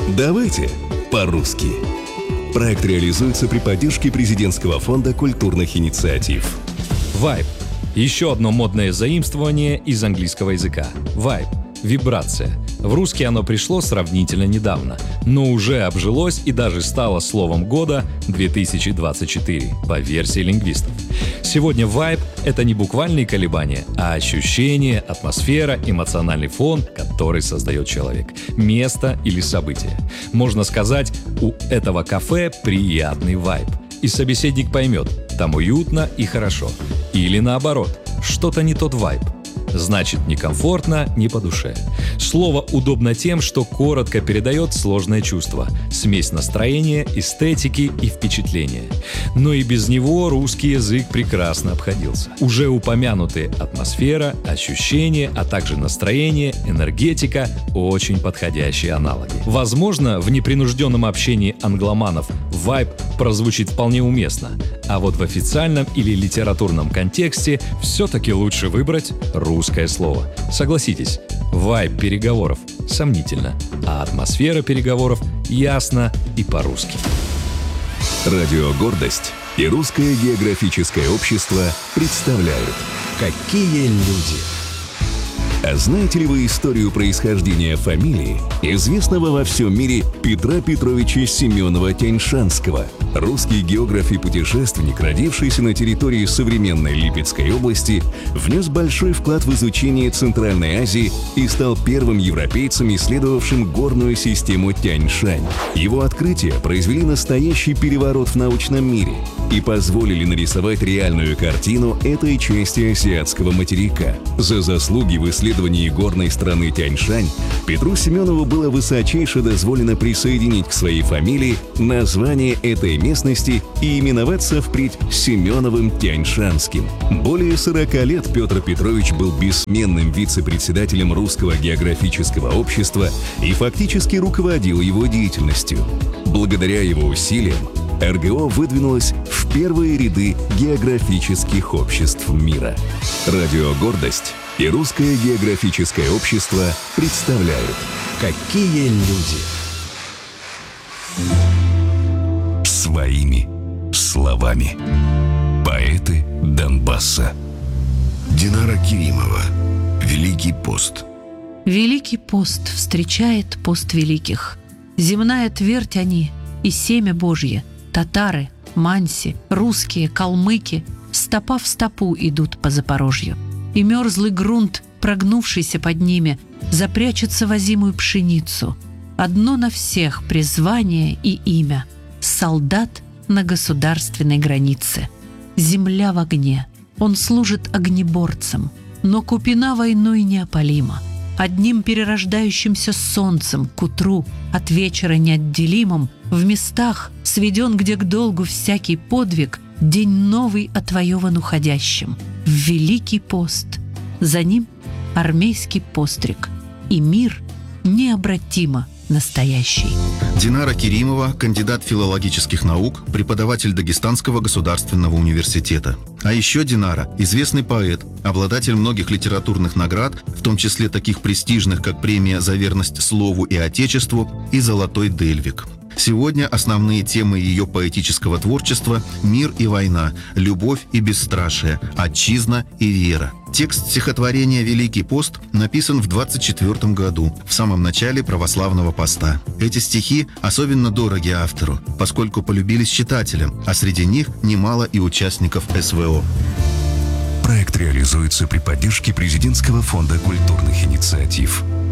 Давайте по-русски. Проект реализуется при поддержке Президентского фонда культурных инициатив. Вайб. Еще одно модное заимствование из английского языка. Вайб. Вибрация. В русский оно пришло сравнительно недавно, но уже обжилось и даже стало словом года 2024 по версии лингвистов. Сегодня вайб — это не буквальные колебания, а ощущение, атмосфера, эмоциональный фон, который создает человек, место или событие. Можно сказать, у этого кафе приятный вайб. И собеседник поймет, там уютно и хорошо. Или наоборот, что-то не тот вайб. Значит, некомфортно, не по душе. Слово удобно тем, что коротко передает сложное чувство, смесь настроения, эстетики и впечатления. Но и без него русский язык прекрасно обходился. Уже упомянутые атмосфера, ощущения, а также настроение, энергетика – очень подходящие аналоги. Возможно, в непринужденном общении англоманов вайб прозвучит вполне уместно, а вот в официальном или литературном контексте все-таки лучше выбрать русское слово. Согласитесь, вайб переговоров сомнительно, а атмосфера переговоров ясно и по-русски. Радио «Гордость» и Русское географическое общество представляют «Какие люди». А знаете ли вы историю происхождения фамилии известного во всем мире Петра Петровича Семенова-Тяньшанского? Русский географ и путешественник, родившийся на территории современной Липецкой области, внес большой вклад в изучение Центральной Азии и стал первым европейцем, исследовавшим горную систему Тянь-Шань. Его открытия произвели настоящий переворот в научном мире и позволили нарисовать реальную картину этой части азиатского материка. За заслуги в исследовании горной страны Тянь-Шань Петру Семенову было высочайше дозволено присоединить к своей фамилии название этой местности и именоваться впредь Семеновым Тяньшанским. Более 40 лет Петр Петрович был бессменным вице-председателем Русского географического общества и фактически руководил его деятельностью. Благодаря его усилиям РГО выдвинулось в первые ряды географических обществ мира. Радио «Гордость» и Русское географическое общество представляют «Какие люди». Своими словами. Поэты Донбасса. Динара Керимова. Великий пост. Великий пост встречает пост великих. Земная твердь они и семя Божье. Татары, манси, русские, калмыки стопа в стопу идут по Запорожью. И мерзлый грунт, прогнувшийся под ними, запрячется в озимую пшеницу. Одно на всех призвание и имя — солдат на государственной границе. Земля в огне, он служит огнеборцем, но купина войной неопалима. Одним перерождающимся солнцем к утру, от вечера неотделимым, в местах сведен, где к долгу всякий подвиг, день новый отвоеван уходящим. В Великий пост, за ним армейский постриг, и мир необратимо настоящий. Динара Керимова, кандидат филологических наук, преподаватель Дагестанского государственного университета. А еще Динара – известный поэт, обладатель многих литературных наград, в том числе таких престижных, как премия «За верность слову и Отечеству» и «Золотой Дельвик». Сегодня основные темы ее поэтического творчества – мир и война, любовь и бесстрашие, отчизна и вера. Текст стихотворения «Великий пост» написан в 24 году, в самом начале православного поста. Эти стихи особенно дороги автору, поскольку полюбились читателям, а среди них немало и участников СВО. Проект реализуется при поддержке Президентского фонда культурных инициатив.